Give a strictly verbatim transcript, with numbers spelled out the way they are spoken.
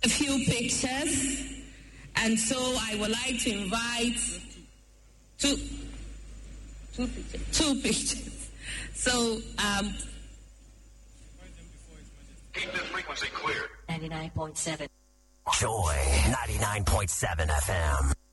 a few pictures, and so I would like to invite two, two pictures. Two pictures. So, um, keep this frequency clear. ninety-nine point seven. Joy ninety-nine point seven F M.